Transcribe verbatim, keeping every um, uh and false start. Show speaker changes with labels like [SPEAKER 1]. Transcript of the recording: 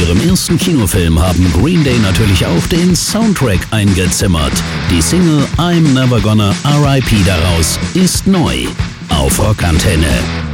[SPEAKER 1] ihrem ersten Kinofilm haben Green Day natürlich auch den Soundtrack eingezimmert. Die Single I'm Never Gonna R I P daraus ist neu auf Rockantenne.